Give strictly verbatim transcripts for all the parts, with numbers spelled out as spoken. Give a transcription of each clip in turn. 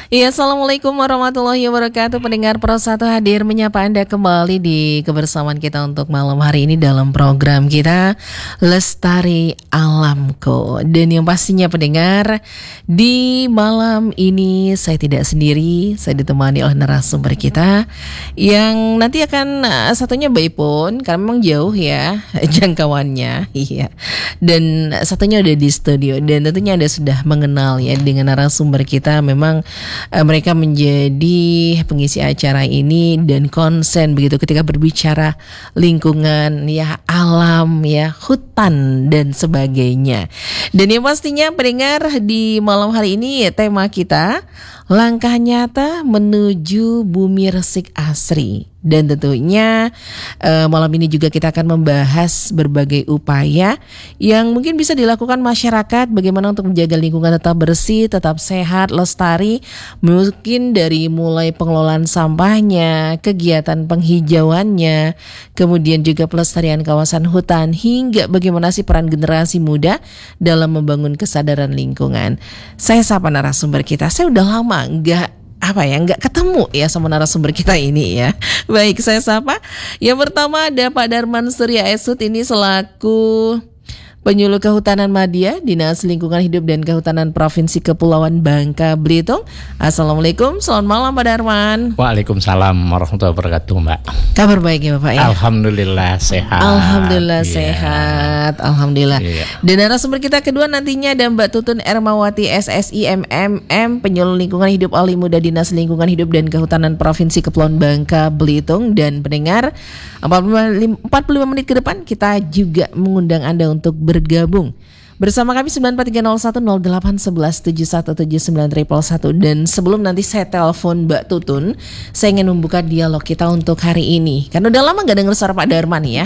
Iya, Assalamualaikum warahmatullahi wabarakatuh. Pendengar Pro satu hadir menyapa Anda kembali di kebersamaan kita untuk malam hari ini dalam program kita Lestari Alamku. Dan yang pastinya pendengar, di malam ini saya tidak sendiri, saya ditemani oleh narasumber kita yang nanti akan satunya by phone karena memang jauh ya jangkauannya. Iya. Dan satunya udah di studio dan tentunya Anda sudah mengenal ya dengan narasumber kita. Memang Uh, mereka menjadi pengisi acara ini dan konsen begitu ketika berbicara lingkungan ya, alam ya, hutan dan sebagainya. Dan yang pastinya pendengar, di malam hari ini ya, tema kita langkah nyata menuju bumi resik asri. Dan tentunya uh, malam ini juga kita akan membahas berbagai upaya yang mungkin bisa dilakukan masyarakat bagaimana untuk menjaga lingkungan tetap bersih, tetap sehat, lestari. Mungkin dari mulai pengelolaan sampahnya, kegiatan penghijauannya, kemudian juga pelestarian kawasan hutan, hingga bagaimana sih peran generasi muda dalam membangun kesadaran lingkungan. Saya sapa narasumber kita. Saya udah lama enggak apa ya nggak ketemu ya sama narasumber kita ini ya. Baik, saya sapa. Yang pertama ada Pak Darman Surya Esut, ini selaku Penyuluh Kehutanan Madya, Dinas Lingkungan Hidup dan Kehutanan Provinsi Kepulauan Bangka Belitung. Assalamualaikum, selamat malam Pak Darman. Waalaikumsalam warahmatullahi wabarakatuh, Mbak. Kabar baik ya Bapak ya? Alhamdulillah sehat. Alhamdulillah yeah. sehat, Alhamdulillah. Yeah. Dan narasumber kita kedua nantinya ada Mbak Tutun Ermawati S S I M M M, Penyuluh Lingkungan Hidup Ali Muda, Dinas Lingkungan Hidup dan Kehutanan Provinsi Kepulauan Bangka Belitung. Dan pendengar, empat puluh lima menit ke depan kita juga mengundang Anda untuk bergabung bersama kami sembilan empat tiga nol satu nol delapan satu satu tujuh satu tujuh sembilan satu satu. Dan sebelum nanti saya telepon Mbak Tutun, saya ingin membuka dialog kita untuk hari ini karena udah lama gak dengar suara Pak Darman ya.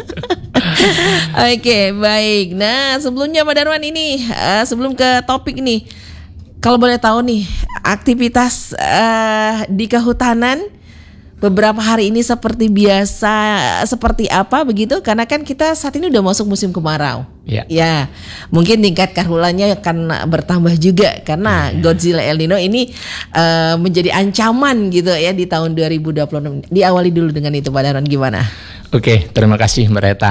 Oke, okay, baik. Nah, sebelumnya Pak Darman ini uh, sebelum ke topik nih, kalau boleh tahu nih aktivitas uh, di kehutanan beberapa hari ini seperti biasa, seperti apa begitu? Karena kan kita saat ini udah masuk musim kemarau. Ya. Ya, mungkin tingkat karhulannya akan bertambah juga karena ya, ya. Godzilla El Nino ini uh, menjadi ancaman gitu ya di tahun dua ribu dua puluh enam. Diawali dulu dengan itu Pak Darman, gimana? Oke, terima kasih Mbak Reta.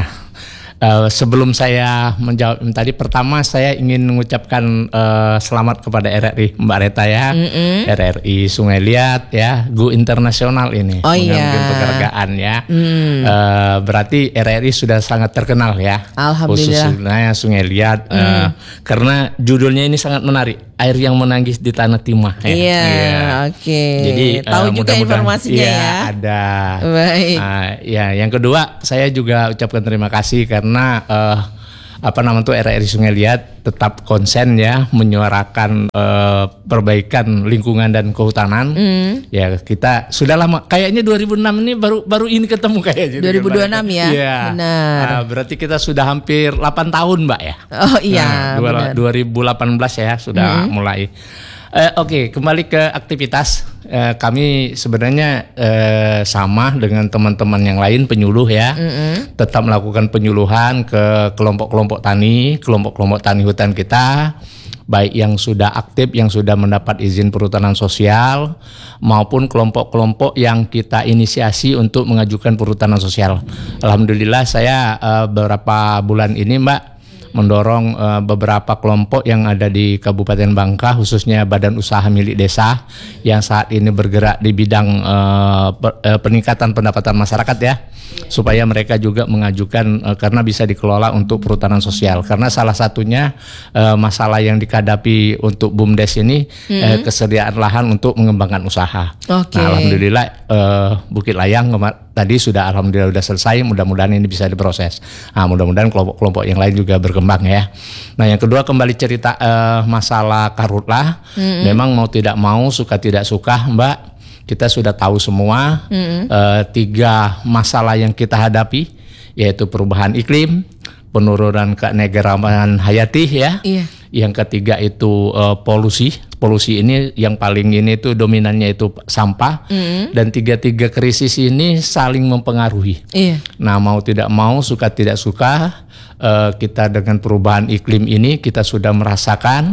Uh, sebelum saya menjawab tadi, pertama saya ingin mengucapkan uh, selamat kepada R R I Mbak Reta ya, mm-hmm. R R I Sungai Liat ya, Go Internasional ini, oh, mengambil iya. penghargaan ya. Mm. Uh, berarti R R I sudah sangat terkenal ya, Alhamdulillah. khususnya Sungai Liat, mm. uh, karena judulnya ini sangat menarik, air yang menangis di tanah timah. Iya, ya. yeah. oke. Okay. Jadi tahu uh, juga informasinya ya. ya. Ada. Baik. Uh, ya, yang kedua saya juga ucapkan terima kasih karena Karena uh, apa namanya tuh R R I Sungai Liat tetap konsen ya menyuarakan uh, perbaikan lingkungan dan kehutanan. Mm. Ya, kita sudah lama, kayaknya dua ribu enam ini baru baru ini ketemu kayaknya. dua ribu dua puluh enam ya. Ya. Benar. Uh, berarti kita sudah hampir delapan tahun, Mbak ya. Oh iya. Nah, dua ribu delapan belas ya sudah mm. mulai. Uh, Oke, okay, kembali ke aktivitas. Uh, kami sebenarnya uh, sama dengan teman-teman yang lain penyuluh ya, mm-hmm. tetap melakukan penyuluhan ke kelompok-kelompok tani, kelompok-kelompok tani hutan kita, baik yang sudah aktif, yang sudah mendapat izin perhutanan sosial, maupun kelompok-kelompok yang kita inisiasi untuk mengajukan perhutanan sosial. Alhamdulillah saya uh, beberapa bulan ini Mbak mendorong uh, beberapa kelompok yang ada di Kabupaten Bangka, khususnya badan usaha milik desa yang saat ini bergerak di bidang uh, per, uh, peningkatan pendapatan masyarakat ya, supaya mereka juga mengajukan uh, karena bisa dikelola untuk perhutanan sosial. Karena salah satunya uh, masalah yang dihadapi untuk BUMDes ini mm-hmm. uh, kesediaan lahan untuk mengembangkan usaha. Okay. Nah, alhamdulillah uh, Bukit Layang kemar- tadi sudah alhamdulillah sudah selesai, mudah-mudahan ini bisa diproses. Nah, mudah-mudahan kelompok-kelompok yang lain juga berkembang ya. Nah, yang kedua kembali cerita uh, masalah karhutlah. Mm-hmm. Memang mau tidak mau, suka tidak suka, Mbak, kita sudah tahu semua mm-hmm. uh, tiga masalah yang kita hadapi, yaitu perubahan iklim, penurunan keanekaragaman hayati ya. Iya. Yang ketiga itu uh, polusi. Polusi ini yang paling ini tuh dominannya itu sampah. Mm. Dan tiga-tiga krisis ini saling mempengaruhi. Iya. Nah, mau tidak mau, suka tidak suka, uh, kita dengan perubahan iklim ini kita sudah merasakan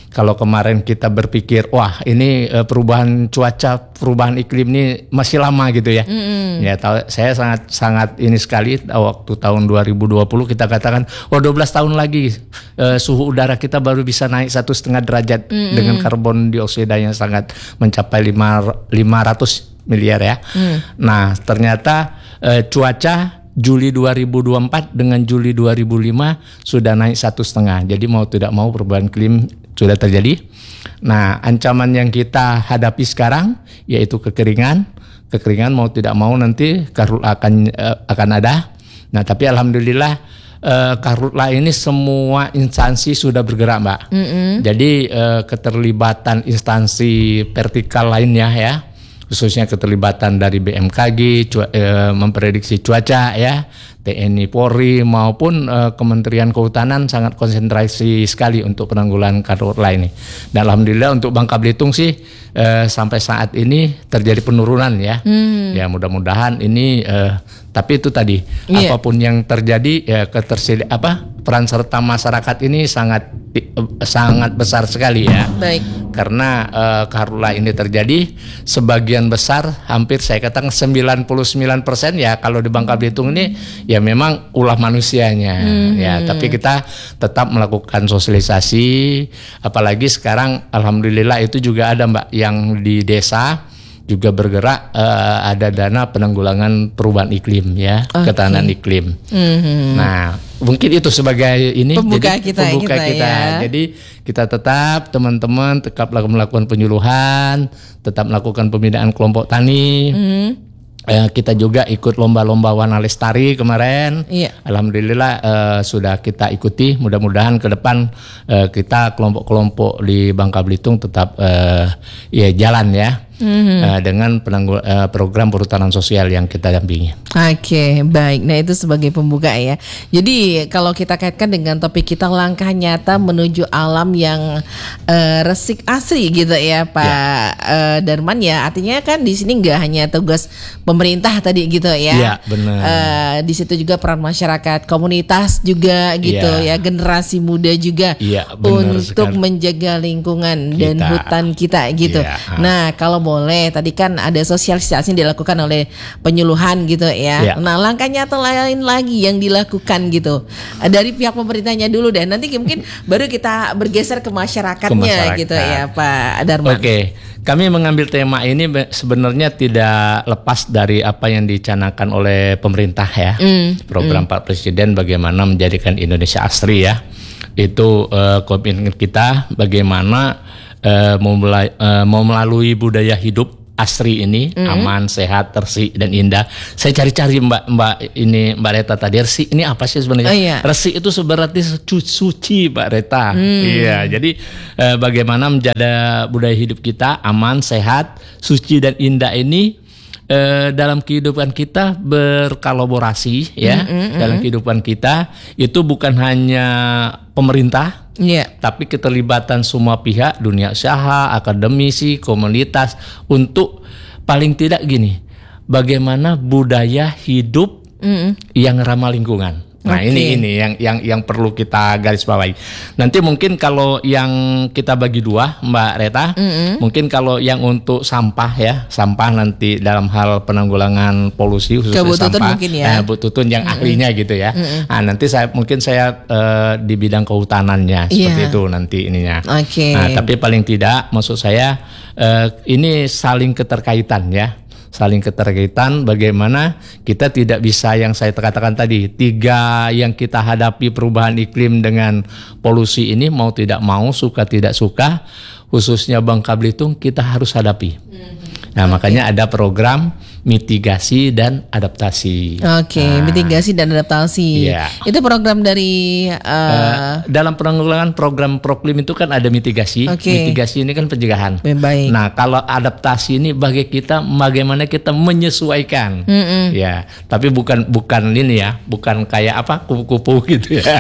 Kalau kemarin kita berpikir, wah ini uh, perubahan cuaca, perubahan iklim ini masih lama gitu ya. Mm-hmm. Ya, tahu, saya sangat sangat ini sekali waktu tahun dua ribu dua puluh kita katakan, oh dua belas tahun lagi uh, suhu udara kita baru bisa naik satu setengah derajat mm-hmm. dengan karbon dioksida yang sangat mencapai lima ratus miliar ya. Mm. Nah ternyata uh, cuaca Juli dua ribu dua puluh empat dengan Juli dua ribu lima sudah naik satu setengah. Jadi mau tidak mau perubahan iklim sudah terjadi. Nah, ancaman yang kita hadapi sekarang yaitu kekeringan. Kekeringan mau tidak mau nanti karhutla akan uh, akan ada. Nah, tapi alhamdulillah uh, karhutla ini semua instansi sudah bergerak, Mbak. Mm-hmm. Jadi uh, keterlibatan instansi vertikal lainnya ya, khususnya keterlibatan dari B M K G cua, e, memprediksi cuaca ya, T N I Polri maupun e, Kementerian Kehutanan sangat konsentrasi sekali untuk penanggulangan karhutla ini. Dan alhamdulillah untuk Bangka Belitung sih e, sampai saat ini terjadi penurunan ya. Hmm. Ya mudah-mudahan ini e, tapi itu tadi yeah. apapun yang terjadi ya ketersediaan apa peran serta masyarakat ini sangat sangat besar sekali ya. Baik. Karena uh, karhutla ini terjadi sebagian besar hampir saya katakan sembilan puluh sembilan persen ya kalau di Bangka Belitung ini ya memang ulah manusianya hmm. ya, tapi kita tetap melakukan sosialisasi, apalagi sekarang alhamdulillah itu juga ada Mbak yang di desa juga bergerak uh, ada dana penanggulangan perubahan iklim ya, okay. ketahanan iklim. Mm-hmm. Nah, mungkin itu sebagai ini pembuka jadi kita, pembuka kita, kita. Ya. Jadi kita tetap teman-teman tetap melakukan penyuluhan, tetap melakukan pembinaan kelompok tani. Mm-hmm. Eh, kita juga ikut lomba-lomba warna lestari kemarin. Iya. Alhamdulillah eh, sudah kita ikuti. Mudah-mudahan ke depan eh, kita kelompok-kelompok di Bangka Belitung tetap eh, ya jalan ya. Mm-hmm. Uh, dengan penanggul, uh, program perhutanan sosial yang kita dampingi. Oke, okay, baik. Nah itu sebagai pembuka ya. Jadi kalau kita kaitkan dengan topik kita langkah nyata menuju alam yang uh, resik asri gitu ya Pak ya. uh, Darman ya. Artinya kan di sini nggak hanya tugas pemerintah tadi gitu ya. Iya benar. Uh, di situ juga peran masyarakat, komunitas juga gitu ya, ya. Generasi muda juga ya, untuk sekali. Menjaga lingkungan kita. Dan hutan kita gitu. Ya. Nah kalau boleh, tadi kan ada sosialisasi yang dilakukan oleh penyuluhan gitu ya. ya. Nah langkah nyata lain lagi yang dilakukan gitu dari pihak pemerintahnya dulu dan nanti mungkin baru kita bergeser ke masyarakatnya ke masyarakat. Gitu ya Pak Darman. Oke, kami mengambil tema ini sebenarnya tidak lepas dari apa yang dicanangkan oleh pemerintah ya. Mm, Program mm. Pak Presiden bagaimana menjadikan Indonesia asri ya. Itu uh, komitmen kita bagaimana Uh, mau, melai, uh, mau melalui budaya hidup asri ini mm-hmm. aman, sehat, bersih dan indah. Saya cari-cari Mbak Mbak ini Mbak Reta tadi resik ini apa sih sebenarnya? Oh, iya. Resik itu sebenarnya suci Mbak Reta. Mm. Iya, jadi uh, bagaimana menjaga budaya hidup kita aman, sehat, suci dan indah ini uh, dalam kehidupan kita berkolaborasi ya. Mm-hmm. Dalam kehidupan kita itu bukan hanya pemerintah. Yeah. Tapi keterlibatan semua pihak, dunia usaha, akademisi, komunitas untuk paling tidak gini, bagaimana budaya hidup mm. yang ramah lingkungan. Nah okay. ini ini yang yang yang perlu kita garis bawahi. Nanti mungkin kalau yang kita bagi dua Mbak Reta, mm-hmm. mungkin kalau yang untuk sampah ya, sampah nanti dalam hal penanggulangan polusi khususnya Bu sampah, mungkin ya. eh, Bu Tutun yang mm-hmm. ahlinya gitu ya. Mm-hmm. Nah nanti saya mungkin saya uh, di bidang kehutanannya seperti yeah. itu nanti ininya. Okay. Nah tapi paling tidak maksud saya uh, ini saling keterkaitan ya. Saling keterkaitan bagaimana kita tidak bisa yang saya katakan tadi tiga yang kita hadapi perubahan iklim dengan polusi ini mau tidak mau suka tidak suka khususnya Bangka Belitung kita harus hadapi. Nah okay. makanya ada program mitigasi dan adaptasi. Oke, okay, nah, mitigasi dan adaptasi. Yeah. Itu program dari uh, uh, dalam penanggulangan program Proklim itu kan ada mitigasi. Okay. Mitigasi ini kan pencegahan. Baik. Nah, kalau adaptasi ini bagi kita bagaimana kita menyesuaikan. Mm-hmm. Ya, tapi bukan bukan ini ya, bukan kayak apa kupu-kupu gitu ya.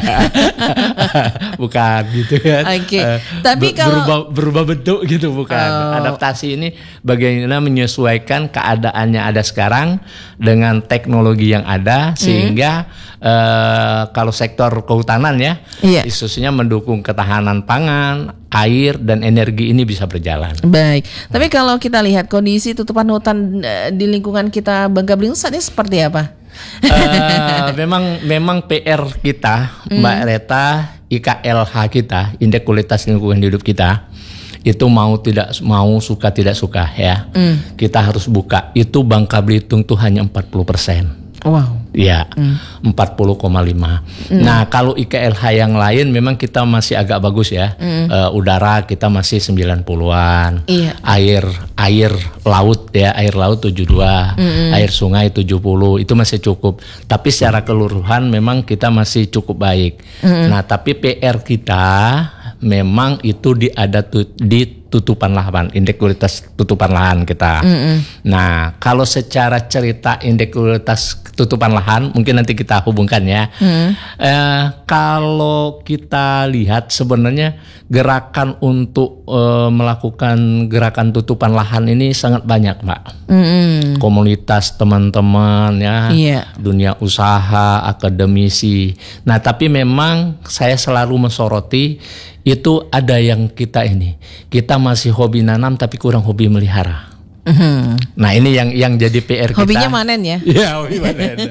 Bukan gitu ya. Oke. Okay. Uh, tapi ber- kalau berubah, berubah bentuk gitu bukan. Oh. Adaptasi ini bagaimana menyesuaikan keadaannya ada ada sekarang dengan teknologi yang ada sehingga mm. uh, kalau sektor kehutanan ya, yeah. khususnya mendukung ketahanan pangan, air dan energi ini bisa berjalan. Baik, tapi kalau kita lihat kondisi tutupan hutan uh, di lingkungan kita Bangka Belitung saat ini seperti apa? uh, memang memang P R kita, mm. Mbak Reta, I K L H kita, indeks kualitas lingkungan hidup kita, itu mau tidak mau suka tidak suka ya, mm. kita harus buka. Itu Bangka Belitung tuh hanya empat puluh persen. Wow. Ya, mm. empat puluh koma lima. Mm. Nah, kalau I K L H yang lain memang kita masih agak bagus ya. Mm. Uh, udara kita masih sembilan puluhan. Iya. Air air laut ya, air laut tujuh puluh dua. Mm. Air sungai tujuh puluh. Itu masih cukup. Tapi secara keseluruhan memang kita masih cukup baik. Mm. Nah, tapi P R kita memang itu di ada tu, di tutupan lahan, indeks kualitas tutupan lahan kita. Mm-hmm. Nah, kalau secara cerita indeks kualitas tutupan lahan, mungkin nanti kita hubungkan ya. Mm. Eh, kalau kita lihat sebenarnya gerakan untuk eh, melakukan gerakan tutupan lahan ini sangat banyak, Mbak. Mm-hmm. Komunitas teman-teman ya, yeah. dunia usaha, akademisi. Nah, tapi memang saya selalu mensoroti itu ada yang kita ini, kita masih hobi nanam tapi kurang hobi melihara. Mm-hmm. Nah ini yang yang jadi P R kita. Hobinya manen ya? Iya hobi manen.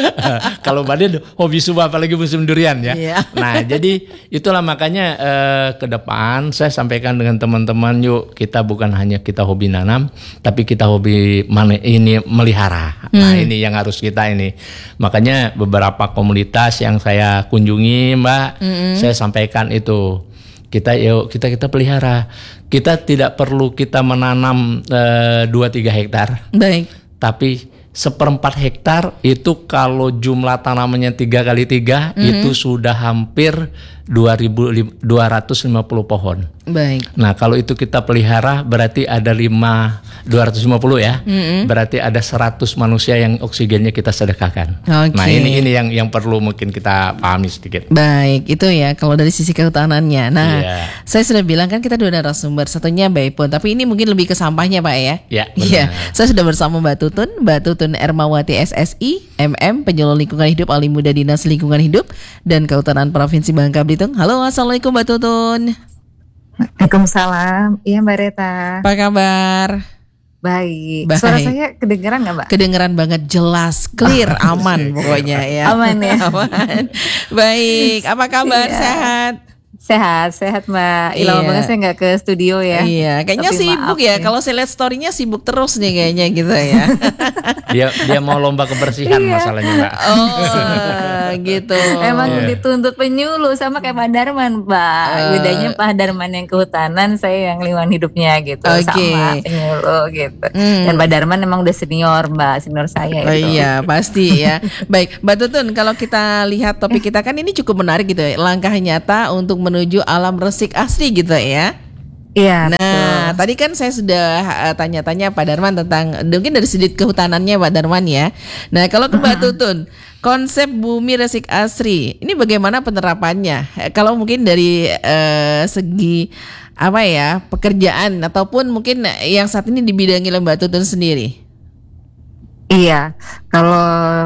Kalau manen hobi subuh apalagi musim durian ya. Yeah. Nah jadi itulah makanya eh, ke depan saya sampaikan dengan teman-teman, yuk kita bukan hanya kita hobi nanam, tapi kita hobi manen ini melihara. Mm. Nah ini yang harus kita ini. Makanya beberapa komunitas yang saya kunjungi, Mbak, mm-hmm. saya sampaikan itu. Kita yuk kita kita pelihara. Kita tidak perlu kita menanam dua tiga hektar. Baik. Tapi seperempat hektar itu kalau jumlah tanamannya tiga kali tiga mm-hmm. itu sudah hampir dua ribu dua ratus lima puluh pohon. Baik. Nah kalau itu kita pelihara berarti ada lima dua ratus lima puluh ya. Mm-hmm. Berarti ada seratus manusia yang oksigennya kita sedekahkan. Okay. Nah ini ini yang yang perlu mungkin kita pahami sedikit. Baik itu ya kalau dari sisi kehutanannya. Nah yeah. saya sudah bilang kan kita dua narasumber, satunya Mbak Ipun, tapi ini mungkin lebih ke sampahnya Pak ya. Iya. Yeah, saya sudah bersama Mbak Tutun, Mbak Tutun Ermawati S S I, M M, penyuluh lingkungan hidup, ahli muda Dinas Lingkungan Hidup dan Kehutanan Provinsi Bangka Belitung. Halo, assalamualaikum Mbak Tutun. Waalaikumsalam. Iya Mbak Reta. Apa kabar? Baik. Baik. Suara saya kedengeran nggak Mbak? Kedengeran banget, jelas, clear, oh, aman pokoknya ya. Aman ya. Aman. Baik. Apa kabar? Iya. Sehat? Sehat, sehat Mbak. Iya. Lama banget saya nggak ke studio ya. Iya, kayaknya tapi sibuk ya. Kalau saya lihat story-nya sibuk terus nih kayaknya gitu ya. dia dia mau lomba kebersihan iya. masalahnya Mbak. Oh, gitu. Emang yeah. dituntut penyuluh sama kayak Pak Darman Mbak. Uh, Bedanya Pak Darman yang kehutanan, saya yang lingkungan hidupnya gitu. Okay. Sama penyuluh gitu. Hmm. Dan Pak Darman emang udah senior Mbak, senior saya. Oh itu. Iya, pasti ya. Baik, Mbak Tutun, kalau kita lihat topik kita kan ini cukup menarik gitu ya. Langkah nyata untuk menuju alam resik asri gitu ya. Iya. Nah, betul. Tadi kan saya sudah uh, tanya-tanya Pak Darman tentang mungkin dari sudut kehutanannya Pak Darman ya. Nah, kalau ke Mbak Tutun, konsep bumi resik asri ini bagaimana penerapannya? Kalau mungkin dari uh, segi apa ya, pekerjaan ataupun mungkin yang saat ini dibidangi oleh Mbak Tutun sendiri. Iya, kalau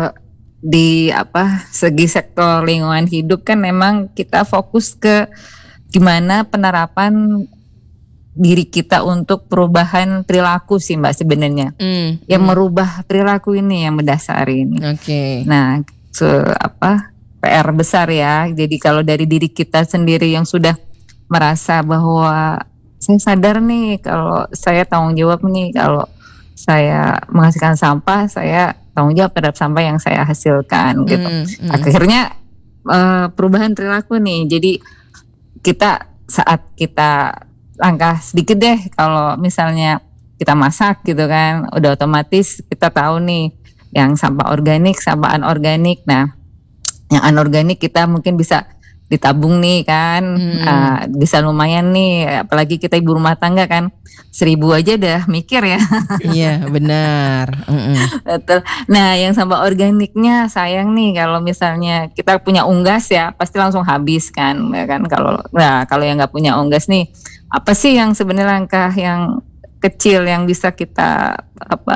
di apa segi sektor lingkungan hidup kan memang kita fokus ke gimana penerapan diri kita untuk perubahan perilaku sih Mbak sebenarnya. Mm, yang mm. merubah perilaku ini yang mendasari ini. Oke. Okay. Nah, se apa P R besar ya. Jadi kalau dari diri kita sendiri yang sudah merasa bahwa saya sadar nih kalau saya tanggung jawab nih kalau saya menghasilkan sampah, saya tanggung jawab terhadap sampah yang saya hasilkan gitu. Mm, mm. Akhirnya uh, perubahan perilaku nih. Jadi kita saat kita langkah sedikit deh kalau misalnya kita masak gitu kan, udah otomatis kita tahu nih yang sampah organik, sampah anorganik. Nah, yang anorganik kita mungkin bisa ditabung nih kan, mm. uh, bisa lumayan nih. Apalagi kita ibu rumah tangga kan. Seribu aja dah mikir ya. Iya benar. Betul. Nah yang sampah organiknya sayang nih kalau misalnya kita punya unggas ya pasti langsung habis kan, ya kan kalau nah kalau yang nggak punya unggas nih apa sih yang sebenarnya langkah yang kecil yang bisa kita apa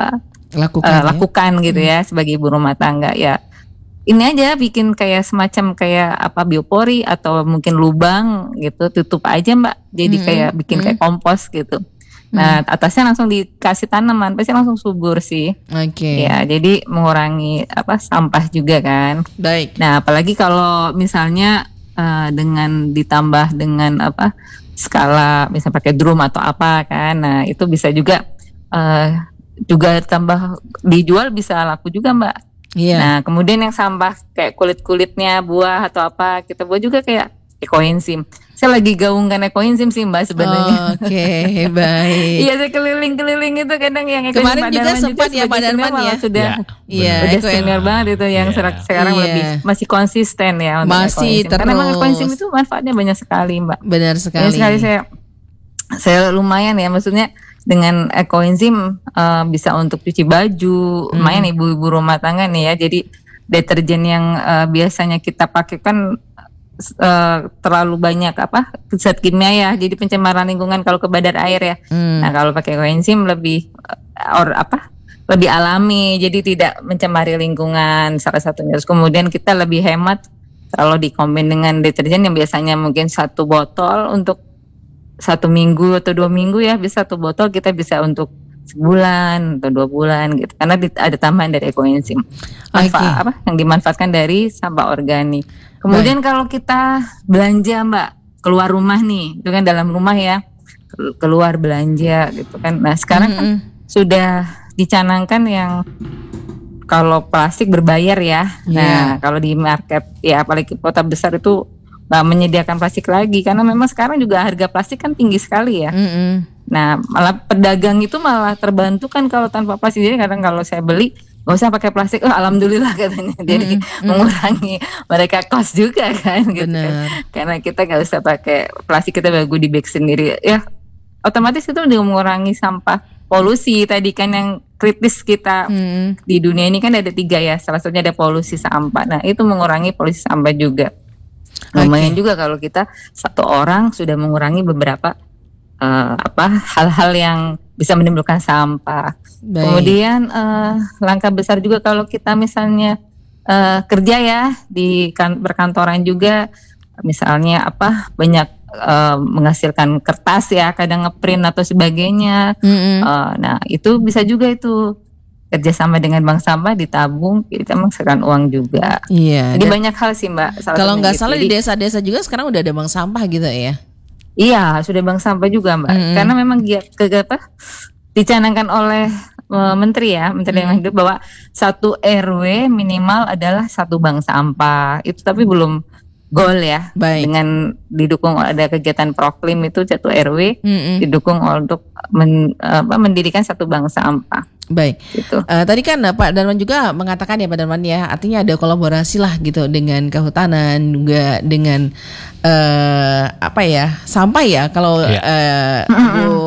lakukan, uh, ya? lakukan gitu ya sebagai ibu rumah tangga ya. Ini aja bikin kayak semacam kayak apa biopori atau mungkin lubang gitu, tutup aja Mbak. Jadi Mm-mm. kayak bikin kayak kompos gitu. Nah atasnya langsung dikasih tanaman, pasti langsung subur sih. Oke. Ya jadi mengurangi apa sampah juga kan. Baik. Nah apalagi kalau misalnya uh, dengan ditambah dengan apa skala misalnya pakai drum atau apa kan. Nah itu bisa juga uh, juga tambah dijual bisa laku juga Mbak. Iya. Nah kemudian yang sampah kayak kulit-kulitnya buah atau apa kita buat juga kayak ekoenzim. Saya lagi gaungkan ekoenzim sih Mbak sebenarnya. Oke, okay, baik. Iya saya keliling-keliling itu kadang yang ekoenzim kemarin juga sempat ya Pak Darman ya. Sudah, iya. Udah senior banget itu yang yeah. sekarang yeah. lebih masih konsisten ya untuk masih ekoenzim. terus. Karena memang ekoenzim itu manfaatnya banyak sekali Mbak. Benar sekali. Banyak sekali saya saya lumayan ya maksudnya. Dengan ekoenzim uh, bisa untuk cuci baju, Hmm. lumayan ibu-ibu rumah tangga nih ya. Jadi deterjen yang uh, biasanya kita pakai kan uh, terlalu banyak apa zat kimia ya. Jadi pencemaran lingkungan kalau ke badan air ya. Hmm. Nah kalau pakai ekoenzim lebih uh, or apa? Lebih alami. Jadi tidak mencemari lingkungan salah satunya. Terus kemudian kita lebih hemat kalau dikombin dengan deterjen yang biasanya mungkin satu botol untuk satu minggu atau dua minggu ya bisa satu botol kita bisa untuk sebulan atau dua bulan gitu karena ada tambahan dari ekoenzim manfaat okay. apa yang dimanfaatkan dari sampah organik. Kemudian Baik. Kalau kita belanja Mbak keluar rumah nih itu kan dalam rumah ya keluar belanja gitu kan. Nah sekarang mm-hmm. kan sudah dicanangkan yang kalau plastik berbayar ya. Yeah. Nah kalau di market ya apalagi kota besar itu nggak menyediakan plastik lagi karena memang sekarang juga harga plastik kan tinggi sekali ya. Mm-hmm. Nah malah pedagang itu malah terbantu kan kalau tanpa plastik. Jadi kadang kalau saya beli nggak usah pakai plastik, oh alhamdulillah katanya. Jadi mm-hmm. mengurangi mereka cost juga kan. Gitu kan. Karena kita nggak usah pakai plastik, kita bagus di bag sendiri ya. Otomatis itu udah mengurangi sampah polusi tadi kan yang kritis kita mm-hmm. di dunia ini kan ada tiga ya. Salah satunya ada polusi sampah. Nah itu mengurangi polusi sampah juga. Lumayan okay. juga kalau kita satu orang sudah mengurangi beberapa uh, apa hal-hal yang bisa menimbulkan sampah. Baik. Kemudian uh, langkah besar juga kalau kita misalnya uh, kerja ya di kan, perkantoran juga, misalnya apa banyak uh, menghasilkan kertas ya, kadang ngeprint atau sebagainya. Mm-hmm. Uh, nah itu bisa juga itu. Kerjasama dengan bank sampah ditabung kita menghasilkan uang juga. Iya. Jadi banyak hal sih Mbak. Kalau nggak gitu. salah di desa-desa juga sekarang udah ada bank sampah gitu ya? Iya sudah bank sampah juga Mbak. Mm-hmm. Karena memang ke apa dicanangkan oleh uh, Menteri ya Menteri mm-hmm. yang hidup bahwa satu R W minimal adalah satu bank sampah. Itu tapi belum goal ya. Baik. Dengan didukung ada kegiatan proklim itu satu R W mm-hmm. didukung untuk men, apa, mendirikan satu bank sampah. Baik, gitu. uh, tadi kan uh, Pak Darman juga mengatakan ya Pak Darman ya, artinya ada kolaborasi lah gitu dengan kehutanan juga dengan uh, apa ya sampah ya kalau yeah. uh, Bu